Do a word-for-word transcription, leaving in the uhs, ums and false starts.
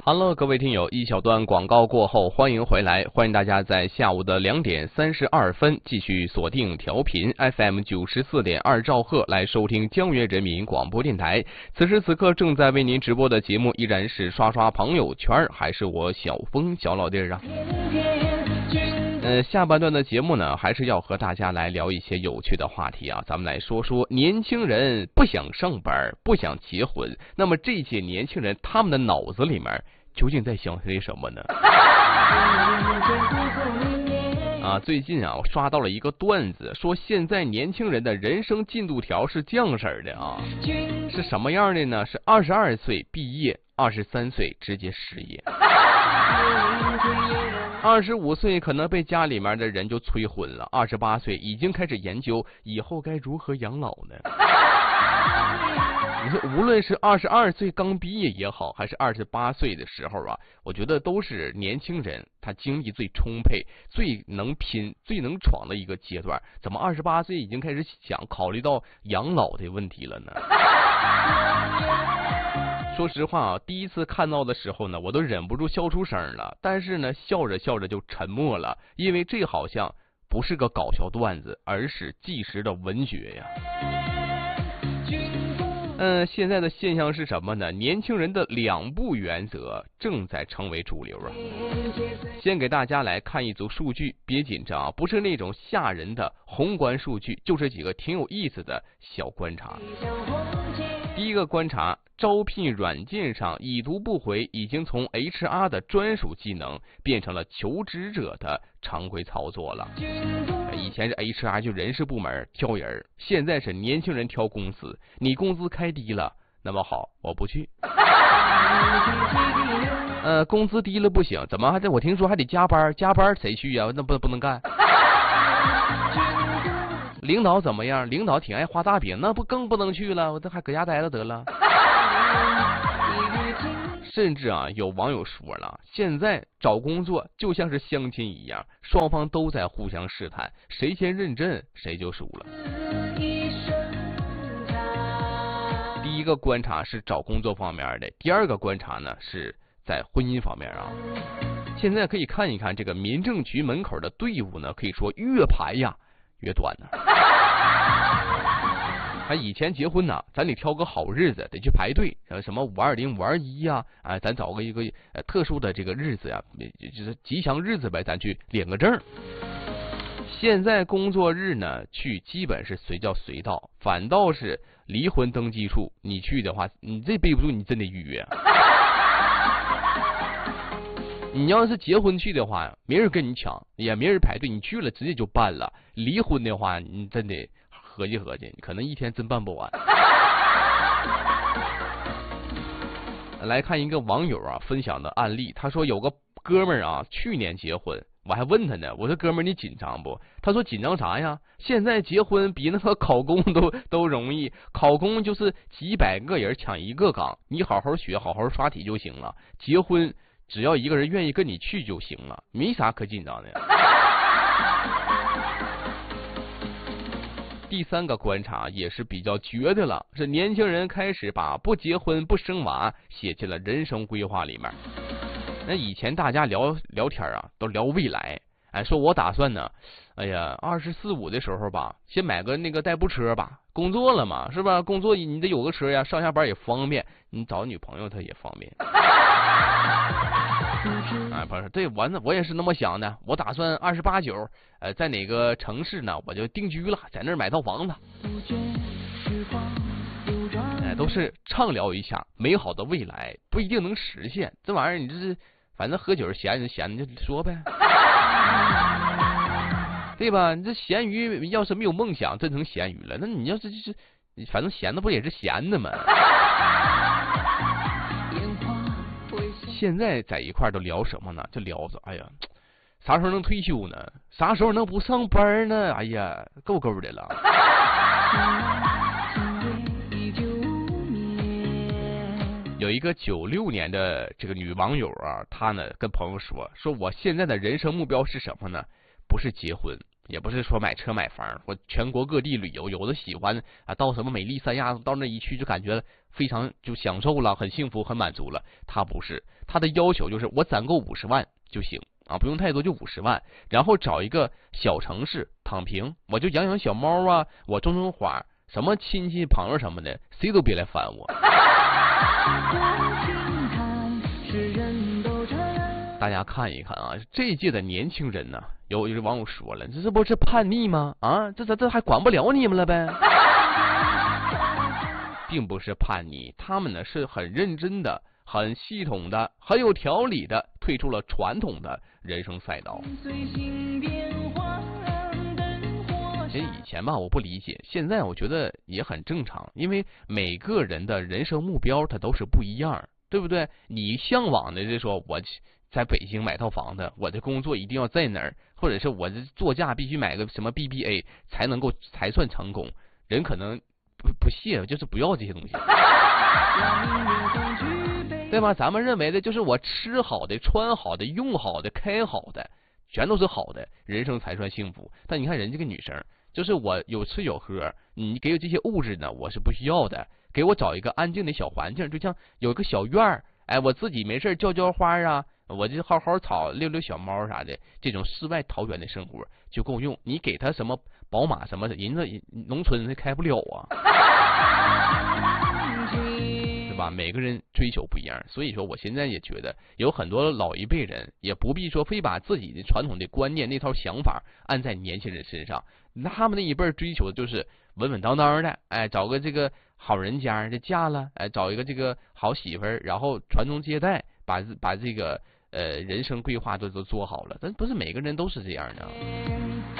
Hello， 各位听友，一小段广告过后，欢迎回来，欢迎大家在下午的两点三十二分继续锁定调频 F M 九十四点二兆赫来收听江源人民广播电台。此时此刻正在为您直播的节目依然是刷刷朋友圈，还是我小峰小老弟儿啊。呃，下半段的节目呢，还是要和大家来聊一些有趣的话题啊。咱们来说说年轻人不想上班，不想结婚，那么这些年轻人他们的脑子里面究竟在想些什么呢？啊，最近啊，我刷到了一个段子，说现在年轻人的人生进度条是这样式的啊，是什么样的呢？是二十二岁毕业，二十三岁直接失业。二十五岁可能被家里面的人就催婚了，二十八岁已经开始研究以后该如何养老呢？你说无论是二十二岁刚毕业也好，还是二十八岁的时候啊，我觉得都是年轻人他精力最充沛、最能拼、最能闯的一个阶段。怎么二十八岁已经开始想考虑到养老的问题了呢？说实话啊，第一次看到的时候呢，我都忍不住笑出声了。但是呢，笑着笑着就沉默了，因为这好像不是个搞笑段子，而是纪实的文学呀。嗯，现在的现象是什么呢？年轻人的两不原则正在成为主流啊。先给大家来看一组数据，别紧张啊，不是那种吓人的宏观数据，就是几个挺有意思的小观察。第一个观察，招聘软件上已读不回已经从 H R 的专属技能变成了求职者的常规操作了。以前是 H R 就人事部门挑人，现在是年轻人挑公司，你工资开低了，那么好，我不去。呃，工资低了不行，怎么还得我听说还得加班，加班谁去呀？那不不能干。领导怎么样？领导挺爱画大饼，那不更不能去了？我这还搁家待着得了。甚至啊，有网友说了，现在找工作就像是相亲一样，双方都在互相试探，谁先认真谁就输了。第一个观察是找工作方面的，第二个观察呢是在婚姻方面啊。现在可以看一看这个民政局门口的队伍呢，可以说越排呀越短呢。还以前结婚呢，咱得挑个好日子，得去排队，什么五二零、五二一呀，啊，咱找个一个呃特殊的这个日子呀，就是吉祥日子呗，咱去领个证。现在工作日呢，去基本是随叫随到，反倒是离婚登记处，你去的话，你这背不住，你真得预约。你要是结婚去的话，没人跟你抢，也没人排队，你去了直接就办了。离婚的话，你真得合计合计，可能一天真办不完。来看一个网友啊分享的案例，他说有个哥们儿啊，去年结婚，我还问他呢，我说哥们儿你紧张不？他说紧张啥呀？现在结婚比那个考公都都容易，考公就是几百个人抢一个岗，你好好学，好好刷题就行了。结婚只要一个人愿意跟你去就行了，没啥可紧张的。第三个观察也是比较绝的了，是年轻人开始把不结婚不生娃写进了人生规划里面。那以前大家聊聊天啊，都聊未来，哎，说我打算呢，哎呀，二十四五的时候吧，先买个那个代步车吧，工作了嘛，是吧？工作你得有个车呀，上下班也方便，你找女朋友她也方便。哎，不是，对我呢，我也是那么想的。我打算二十八九，呃，在哪个城市呢，我就定居了，在那儿买套房子。哎，都是畅聊一下美好的未来，不一定能实现。这玩意儿，你这是反正喝酒闲着闲着就说呗，对吧？你这咸鱼要是没有梦想，真成咸鱼了。那你要是就是，反正闲的不也是闲的吗？现在在一块都聊什么呢？就聊着，哎呀，啥时候能退休呢？啥时候能不上班呢？哎呀，够够的了。有一个九六年的这个女网友啊，她呢跟朋友说，说我现在的人生目标是什么呢？不是结婚，也不是说买车买房，我全国各地旅游，有的喜欢啊，到什么美丽三亚，到那一去就感觉非常就享受了，很幸福，很满足了。他不是，他的要求就是我攒够五十万就行啊，不用太多，就五十万，然后找一个小城市躺平，我就养养小猫啊，我种种花，什么亲戚朋友什么的，谁都别来烦我。大家看一看啊，这一届的年轻人呢、啊，有有网友说了，这这不是叛逆吗？啊，这这这还管不了你们了呗？并不是叛逆，他们呢是很认真的、很系统的、很有条理的退出了传统的人生赛道。其实以前吧，我不理解，现在我觉得也很正常，因为每个人的人生目标它都是不一样，对不对？你向往的是说我在北京买套房子，我的工作一定要在哪儿，或者是我的座驾必须买个什么 B B A 才能够才算成功。人可能不不屑，就是不要这些东西，对吧？咱们认为的就是我吃好的、穿好的、用好的、开好的，全都是好的，人生才算幸福。但你看人这个女生，就是我有吃有喝，你给我这些物质呢，我是不需要的。给我找一个安静的小环境，就像有一个小院儿，哎，我自己没事浇浇花啊，我就薅薅草、遛遛小猫啥的，这种世外桃源的生活就够用。你给他什么宝马什么的，人家农村他开不了啊，对吧？每个人追求不一样，所以说我现在也觉得有很多老一辈人也不必说非把自己的传统的观念那套想法按在年轻人身上，他们那一辈追求的就是稳稳当当的，哎，找个这个好人家就嫁了，哎，找一个这个好媳妇儿，然后传宗接代，把把这个呃人生规划都都做好了。但不是每个人都是这样的。